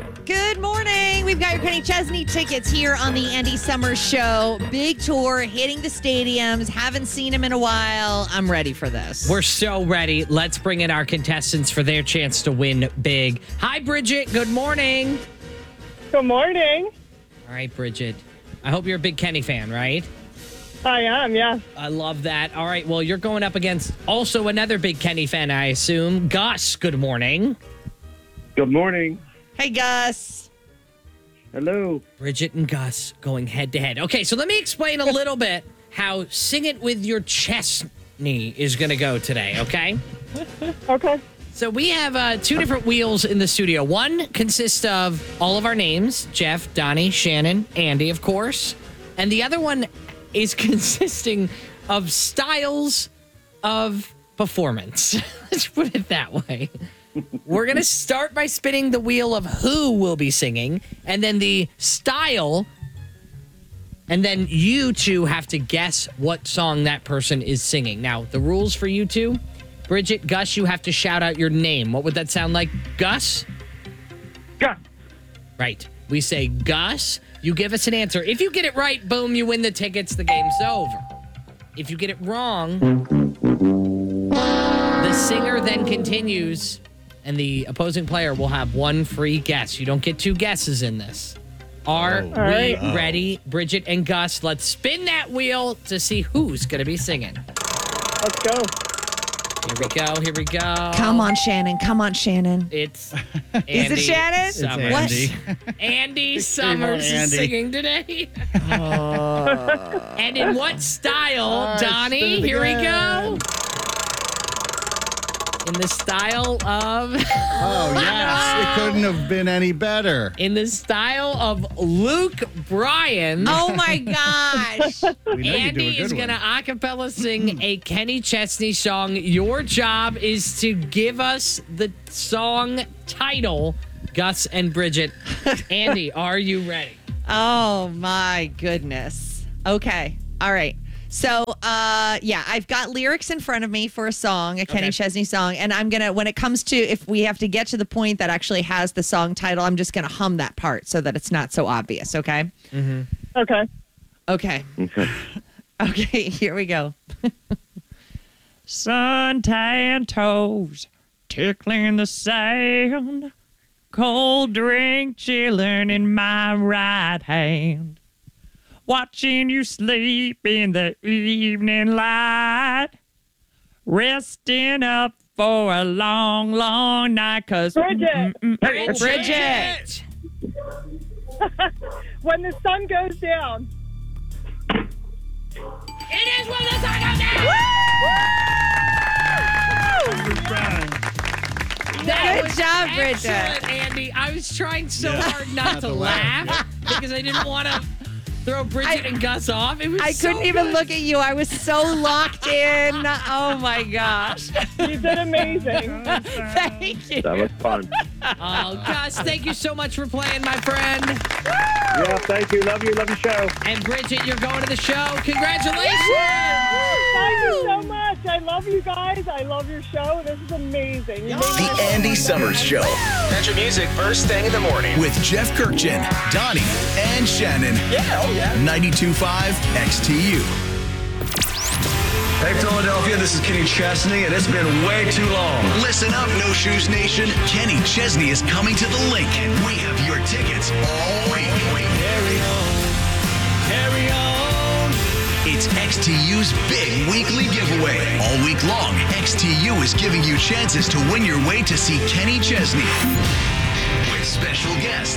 Good morning. We've got your Kenny Chesney tickets here on the Andy Summers Show. Big tour, hitting the stadiums. Haven't seen him in a while. I'm ready for this. We're so ready. Let's bring in our contestants for their chance to win big. Hi, Bridget. Good morning. Good morning. All right, Bridget. I hope you're a big Kenny fan, right? I am, yes. I love that. All right, well, you're going up against also another big Kenny fan, I assume. Gus, good morning. Good morning. Hey, Gus. Hello. Bridget and Gus going head to head. Okay, so let me explain a little bit how Sing It With Your Chesney is going to go today, okay? Okay. So we have two different wheels in the studio. One consists of all of our names, Jeff, Donnie, Shannon, Andy, of course. And the other one is consisting of styles of performance. Let's put it that way. We're going to start by spinning the wheel of who will be singing, and then the style, and then you two have to guess what song that person is singing. Now, the rules for you two, Bridget, Gus, you have to shout out your name. What would that sound like? Gus? Gus. Right. We say Gus. You give us an answer. If you get it right, boom, you win the tickets. The game's over. If you get it wrong, the singer then continues, and the opposing player will have one free guess. You don't get two guesses in this. Are we ready? Bridget and Gus, let's spin that wheel to see who's going to be singing. Let's go. Here we go. Here we go. Come on, Shannon. Come on, Shannon. It's Andy Is it Shannon? Summers. What? Andy Summers is singing today. And in what style, Donnie? Here we go. In the style of... Oh, yes. It couldn't have been any better. In the style of Luke Bryan. Oh, my gosh. Andy is going to a cappella sing a Kenny Chesney song. Your job is to give us the song title, Gus and Bridget. Andy, are you ready? Oh, my goodness. Okay. All right. So, I've got lyrics in front of me for a song, a Kenny Chesney song. And I'm going to, when it comes to, if we have to get to the point that actually has the song title, I'm just going to hum that part so that it's not so obvious. Okay. Okay. Okay. Okay. Here we go. Suntan toes tickling the sand, cold drink chilling in my right hand. Watching you sleep in the evening light, resting up for a long, long night. Cause Bridget. Bridget. When the sun goes down. It is when the sun goes down! Good job, Bridget. Excellent, Andy. I was trying so hard not to laugh because I didn't want to throw Bridget and Gus off. It was I so couldn't even good. look at you. I was so locked in. Oh my gosh. You did amazing. Thank you. That was fun. Oh, Gus, thank you so much for playing, my friend. Yeah, thank you. Love you. Love your show. And Bridget, you're going to the show. Congratulations. Thank you so much. I love you guys. I love your show. This is amazing. You made The my Andy Summers Show. Country music first thing in the morning. With Jeff Kirkjian, Donnie, and Shannon. Yeah, oh yeah. 92.5 XTU. Hey, Philadelphia, this is Kenny Chesney, and it's been way too long. Listen up, No Shoes Nation. Kenny Chesney is coming to the link, and we have your tickets all week. Carry on. It's XTU's big weekly giveaway. All week long, XTU is giving you chances to win your way to see Kenny Chesney with special guests